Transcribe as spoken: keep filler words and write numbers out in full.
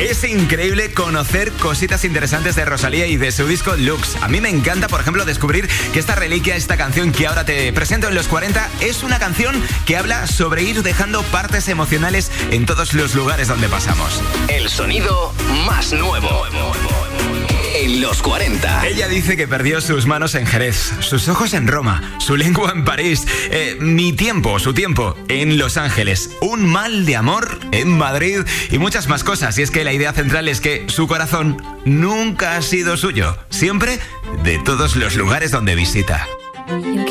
Es increíble conocer cositas interesantes de Rosalía y de su disco Lux. A mí me encanta, por ejemplo, descubrir que esta reliquia, esta canción que ahora te presento en los cuarenta, es una canción que habla sobre ir dejando partes emocionales en todos los lugares donde pasamos. El sonido más nuevo en los cuarenta. Ella dice que perdió sus manos en Jerez, sus ojos en Roma, su lengua en París, eh, mi tiempo, su tiempo en Los Ángeles, un mal de amor en Madrid y muchas más cosas. Y es que la idea central es que su corazón nunca ha sido suyo, siempre de todos los lugares donde visita.